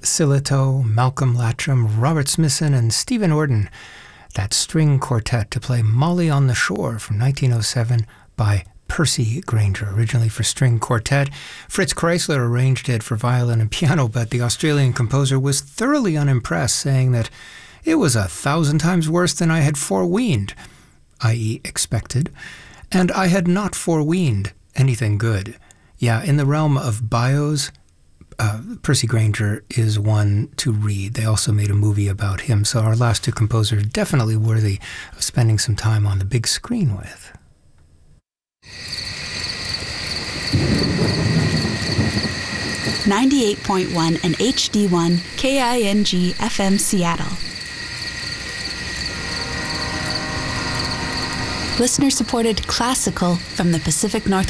Sillitoe, Malcolm Latrim, Robert Smithson, and Stephen Orden. That string quartet to play Molly on the Shore from 1907 by Percy Grainger, originally for string quartet. Fritz Kreisler arranged it for violin and piano, but the Australian composer was thoroughly unimpressed, saying that it was 1,000 times worse than I had foreweened, i.e. expected, and I had not foreweened anything good. Yeah, in the realm of bios, Percy Grainger is one to read. They also made a movie about him, so our last two composers are definitely worthy of spending some time on the big screen with. 98.1 and HD1 KING FM Seattle. Listener-supported classical from the Pacific Northwest.